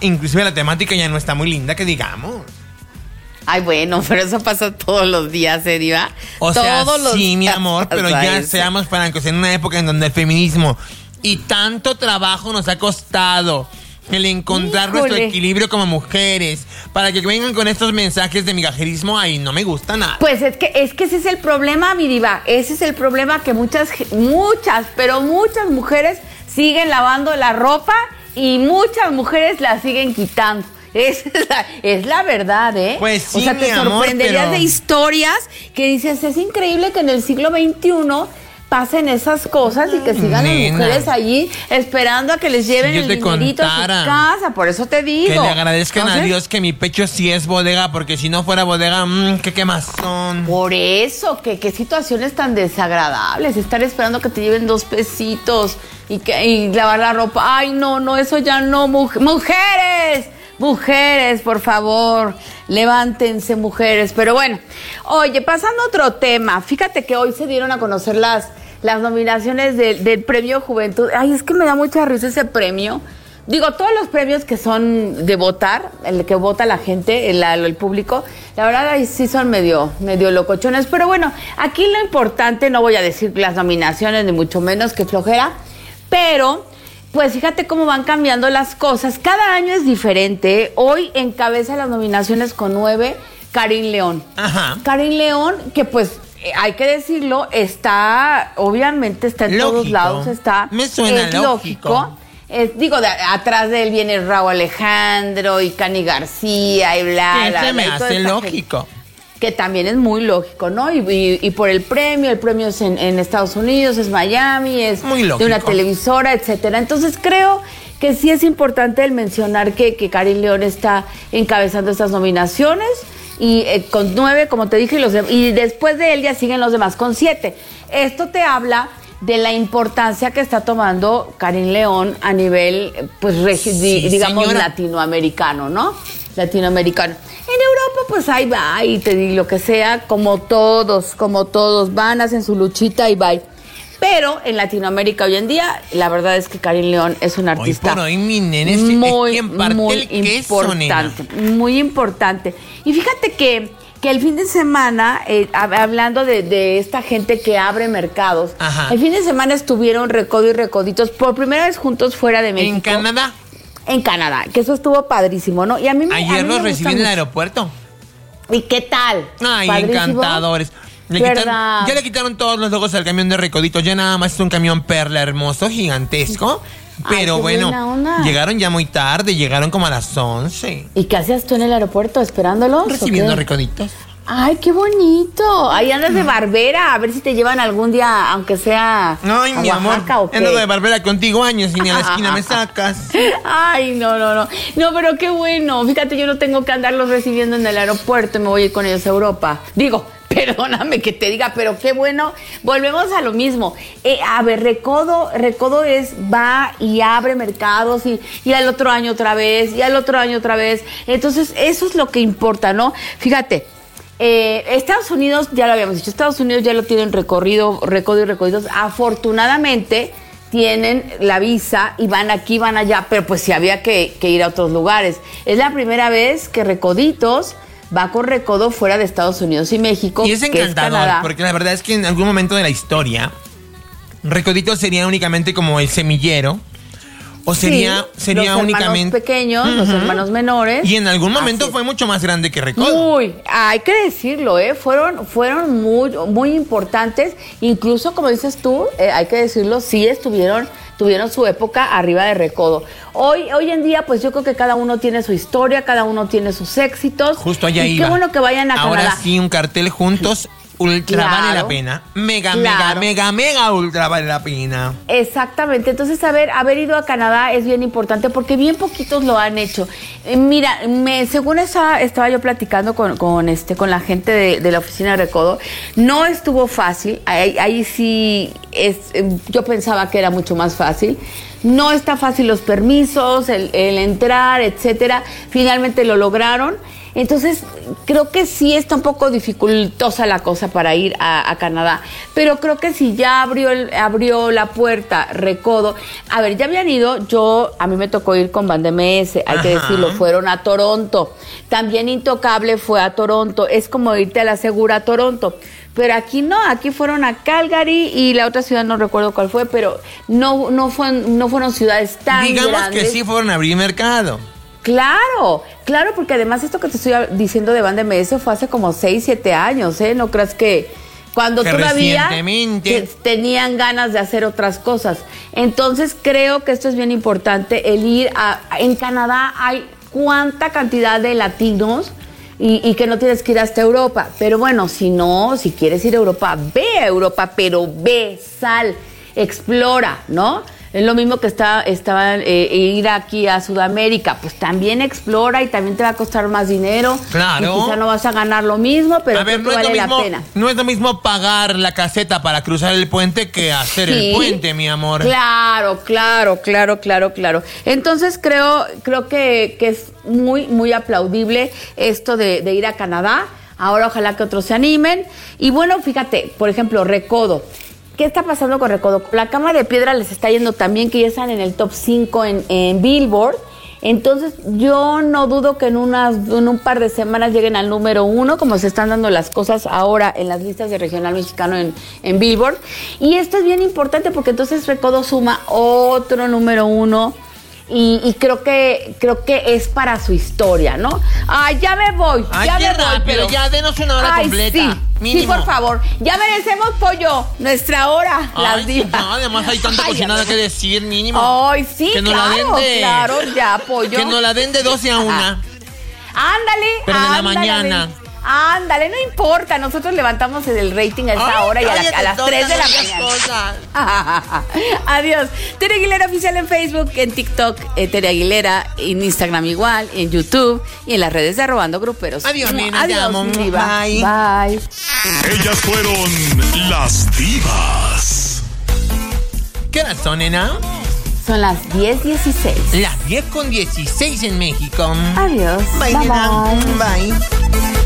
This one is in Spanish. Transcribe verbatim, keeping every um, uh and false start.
inclusive la temática ya no está muy linda, que digamos. Ay, bueno, pero eso pasa todos los días, ¿eh, Diva? O todos sea, los sí, mi días amor, pero ya eso. seamos francos, en una época en donde el feminismo y tanto trabajo nos ha costado el encontrar Híjole. nuestro equilibrio como mujeres, para que vengan con estos mensajes de migajerismo, ahí no me gusta nada. Pues es que, es que ese es el problema, mi Diva. Ese es el problema, que muchas, muchas, pero muchas mujeres siguen lavando la ropa y muchas mujeres la siguen quitando. Esa es la, es la verdad, ¿eh? Pues sí, o sea, te mi amor, sorprenderías pero... de historias que dices, es increíble que en el siglo veintiuno pasen esas cosas y que sigan Nena. las mujeres allí esperando a que les lleven Si yo el te dinerito contara, a su casa. Por eso te digo. Que le agradezcan Entonces, a Dios que mi pecho sí es bodega, porque si no fuera bodega, mmm, qué quemazón. Por eso, que qué situaciones tan desagradables. Estar esperando que te lleven dos pesitos y, que, y lavar la ropa. Ay, no, no, eso ya no. Muj- ¡Mujeres! Mujeres, por favor, levántense, mujeres. Pero bueno, oye, pasando a otro tema, fíjate que hoy se dieron a conocer las, las nominaciones de, del Premio Juventud. Ay, es que me da mucha risa ese premio. Digo, todos los premios que son de votar, el que vota la gente, el, el público, la verdad ahí sí son medio, medio locochones. Pero bueno, aquí lo importante, no voy a decir las nominaciones, ni mucho menos, que flojera, pero... Pues fíjate cómo van cambiando las cosas. Cada año es diferente. Hoy encabeza las nominaciones con nueve Karin León. Ajá. Karin León, que pues eh, hay que decirlo, está, obviamente está en Lógico. todos lados, está. Me suena es lógico. lógico. Es, digo, de, atrás de él viene Raúl Alejandro y Cani García y bla, Que bla, se bla, me y toda hace esta lógico. gente. Que también es muy lógico, ¿no? Y, y, y por el premio, el premio es en, en Estados Unidos, es Miami, es Muy de una lógico. televisora, etcétera. Entonces creo que sí es importante el mencionar que, que Karin León está encabezando estas nominaciones y eh, con nueve, como te dije, y, los de- y después de él ya siguen los demás con siete. Esto te habla de la importancia que está tomando Karin León a nivel, eh, pues, regi- di- Sí, digamos, señora. latinoamericano, ¿no? Latinoamericano. En Europa, pues ahí va, y te digo lo que sea, como todos, como todos, van, hacen su luchita y va. Pero en Latinoamérica hoy en día, la verdad es que Karin León es una Hoy artista por hoy, mi nene, es- es muy, quien parte muy el queso, importante, muy importante. Y fíjate que, que el fin de semana, eh, hab- hablando de, de esta gente que abre mercados, Ajá. el fin de semana estuvieron Recodo y Recoditos por primera vez juntos fuera de México. En Canadá. En Canadá, que eso estuvo padrísimo, ¿no? Y a mí me a Ayer mí los me recibí gusta en el mucho. aeropuerto. ¿Y qué tal? Ay, ¿Padrísimo? encantadores. Le ¿Verdad? quitaron- ya le quitaron todos los logos al camión de Recoditos. Ya nada más es un camión perla hermoso, gigantesco. Ay, Pero qué bueno, buena onda. llegaron ya muy tarde, llegaron como a las once. ¿Y qué hacías tú en el aeropuerto esperándolos? Recibiendo ¿o qué? Recoditos. Ay, qué bonito. Ahí andas de barbera, a ver si te llevan algún día, aunque sea Ay, a mi amor, Oaxaca, ¿o qué? ando de barbera contigo años y ni a la esquina me sacas. Ay, no, no, no. No, pero qué bueno. Fíjate, yo no tengo que andarlos recibiendo en el aeropuerto y me voy a ir con ellos a Europa. Digo, perdóname que te diga, pero qué bueno. Volvemos a lo mismo. Eh, a ver, Recodo, Recodo es, va y abre mercados y, y al otro año otra vez, y al otro año otra vez. Entonces, eso es lo que importa, ¿no? Fíjate. Eh, Estados Unidos, ya lo habíamos dicho, Estados Unidos ya lo tienen recorrido, Recodo y Recoditos. Afortunadamente tienen la visa y van aquí, van allá, pero pues sí había que, que ir a otros lugares. Es la primera vez que Recoditos va con Recodo fuera de Estados Unidos y México. Y es que encantador, Canadá. porque la verdad es que en algún momento de la historia, Recoditos sería únicamente como el semillero. O sería, Sí, sería los únicamente. hermanos pequeños, los Ujú. hermanos menores. Y en algún momento Así es. fue mucho más grande que Recodo. Muy, hay que decirlo, ¿eh? Fueron, fueron muy, muy importantes. Incluso, como dices tú, eh, hay que decirlo, sí estuvieron, tuvieron su época arriba de Recodo. Hoy, hoy en día, pues yo creo que cada uno tiene su historia, cada uno tiene sus éxitos. Justo allá y iba. qué bueno que vayan a Ahora Canadá. sí, un cartel juntos. Ultra Claro. vale la pena. Mega, Claro. mega, mega, mega ultra vale la pena. Exactamente, entonces haber, haber ido a Canadá es bien importante porque bien poquitos lo han hecho. Eh, mira, me, según esa, estaba yo platicando con, con, este, con la gente de, de la oficina de Recodo, no estuvo fácil, ahí, ahí sí, es, eh, yo pensaba que era mucho más fácil. No está fácil los permisos, el, el entrar, etcétera. Finalmente lo lograron. Entonces, creo que sí está un poco dificultosa la cosa para ir a, a Canadá. Pero creo que si ya abrió, el, abrió la puerta Recodo. A ver, ya habían ido, yo, a mí me tocó ir con Banda M S, hay Ajá. que decirlo, fueron a Toronto. También Intocable fue a Toronto. Es como irte a la segura a Toronto. Pero aquí no, aquí fueron a Calgary y la otra ciudad no recuerdo cuál fue, pero no, no, fue, no fueron ciudades tan Digamos grandes. Digamos que sí fueron a abrir mercado. Claro, claro, porque además esto que te estoy diciendo de Banda M S fue hace como seis, siete años, ¿eh? No creas que cuando que todavía recientemente tenían ganas de hacer otras cosas. Entonces creo que esto es bien importante, el ir a... En Canadá hay cuánta cantidad de latinos y, y que no tienes que ir hasta Europa. Pero bueno, si no, si quieres ir a Europa, ve a Europa, pero ve, sal, explora, ¿no? Es lo mismo que está, está eh, ir aquí a Sudamérica, pues también explora y también te va a costar más dinero. Claro. Y quizá no vas a ganar lo mismo, pero a ver, creo que no vale es lo mismo, la pena. No es lo mismo pagar la caseta para cruzar el puente que hacer Sí, el puente, mi amor. Claro, claro, claro, claro, claro. Entonces creo, creo que, que es muy, muy aplaudible esto de, de ir a Canadá. Ahora ojalá que otros se animen. Y bueno, fíjate, por ejemplo, Recodo. ¿Qué está pasando con Recodo? La Cama de Piedra les está yendo también, que ya están en el top cinco en, en Billboard. Entonces, yo no dudo que en, unas, en un par de semanas lleguen al número uno, como se están dando las cosas ahora en las listas de regional mexicano en, en Billboard. Y esto es bien importante porque entonces Recodo suma otro número uno. Y, y creo que creo que es para su historia, ¿no? Ay, ya me voy, Ay, ya qué me voy, rápido, pero ya denos una hora Ay, completa. Sí, mínimo. sí, por favor. Ya merecemos, pollo, nuestra hora, Ay, las divas. No, además hay tanta Ay, cocinada que decir, mínimo. Ay, sí, que nos claro, la den de, claro, ya, pollo. Que nos la den de doce a una. Ándale, Pero de la ándale, mañana. Ándale, no importa, nosotros levantamos el rating a esa Ay, hora y a, la- cállate, a las tres de la todas mañana. cosas. Adiós. Tere Aguilera Oficial en Facebook, en TikTok, eh, Tere Aguilera, en Instagram igual, en YouTube y en las redes de Arrobando Gruperos. Adiós, nena, te Adiós, amo. diva. Bye. Bye. Ellas fueron las divas. ¿Qué horas son, nena? Son las diez dieciséis. Las diez con dieciséis en México. Adiós. Bye, Bye, nena. bye. Bye.